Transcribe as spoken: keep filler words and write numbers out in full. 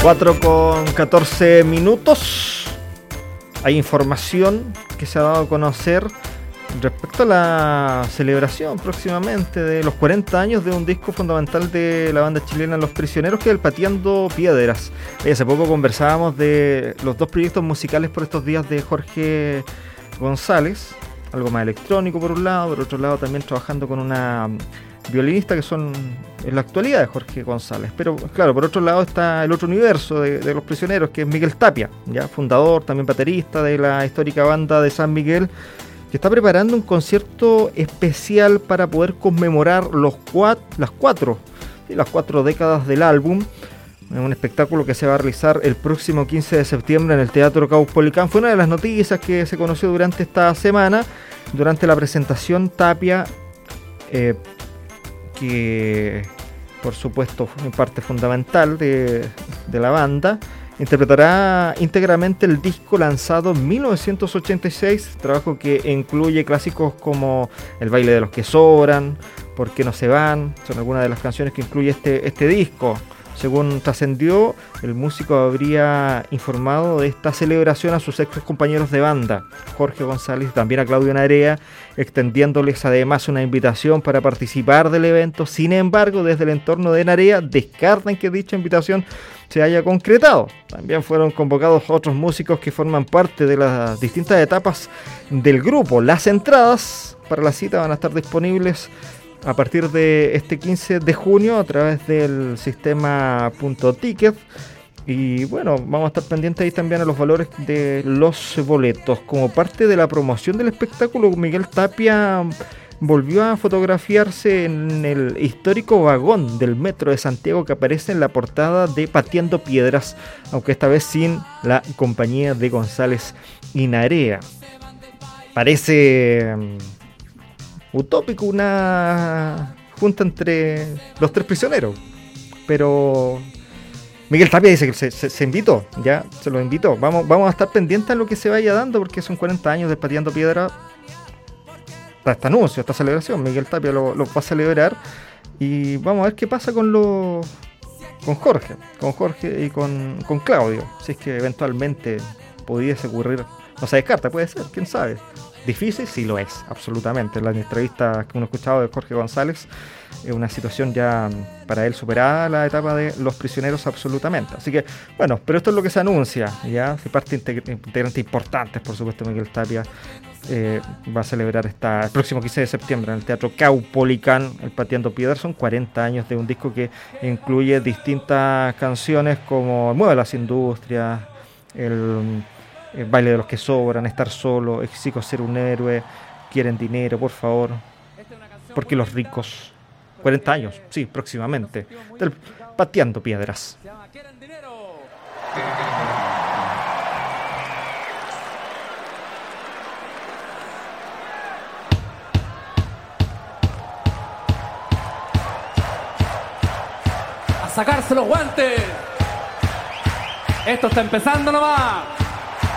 cuatro con catorce minutos. Hay información que se ha dado a conocer respecto a la celebración próximamente de los cuarenta años de un disco fundamental de la banda chilena Los Prisioneros, que es el Pateando Piedras. Y hace poco conversábamos de los dos proyectos musicales por estos días de Jorge González, algo más electrónico por un lado, por otro lado también trabajando con una violinista que son en la actualidad de Jorge González. Pero claro, por otro lado está el otro universo de, de Los Prisioneros, que es Miguel Tapia, ya fundador, también baterista de la histórica banda de San Miguel, que está preparando un concierto especial para poder conmemorar los cuat, las cuatro ¿sí? las cuatro décadas del álbum. Un espectáculo que se va a realizar el próximo quince de septiembre en el Teatro Caupolicán. Fue una de las noticias que se conoció durante esta semana, durante la presentación. Tapia, eh, que por supuesto fue parte fundamental de, de la banda, interpretará íntegramente el disco lanzado en mil novecientos ochenta y seis, trabajo que incluye clásicos como El baile de los que sobran, ¿Por qué no se van? Son algunas de las canciones que incluye este, este disco. Según trascendió, el músico habría informado de esta celebración a sus ex compañeros de banda, Jorge González y también a Claudio Narea, extendiéndoles además una invitación para participar del evento. Sin embargo, desde el entorno de Narea descartan que dicha invitación se haya concretado. También fueron convocados otros músicos que forman parte de las distintas etapas del grupo. Las entradas para la cita van a estar disponibles a partir de este quince de junio a través del sistema Punto Ticket. Y bueno, vamos a estar pendientes ahí también a los valores de los boletos. Como parte de la promoción del espectáculo, Miguel Tapia volvió a fotografiarse en el histórico vagón del metro de Santiago que aparece en la portada de Pateando Piedras, aunque esta vez sin la compañía de González y Narea. Parece utópico una junta entre los tres prisioneros, pero Miguel Tapia dice que se, se, se invitó, ya se lo invitó. Vamos, vamos a estar pendientes a lo que se vaya dando, porque son cuarenta años de Pateando Piedra. Este anuncio, esta celebración, Miguel Tapia lo, lo va a celebrar y vamos a ver qué pasa con los con Jorge, con Jorge y con, con Claudio, si es que eventualmente pudiese ocurrir, no se descarta, puede ser, quién sabe. Difícil, sí lo es, absolutamente. La entrevista que uno ha escuchado de Jorge González es una situación ya para él superada la etapa de Los Prisioneros, absolutamente. Así que, bueno, pero esto es lo que se anuncia, ya, de parte integrantes importantes, por supuesto. Miguel Tapia eh, va a celebrar esta, el próximo quince de septiembre en el Teatro Caupolicán, el Pateando Piedras. Son cuarenta años de un disco que incluye distintas canciones como Mueve las Industrias, el... El baile de los que sobran, Estar solo, Exijo ser un héroe, Quieren dinero, por favor, Porque los ricos. cuarenta años, sí, próximamente, del Pateando Piedras. A sacarse los guantes. Esto está empezando nomás.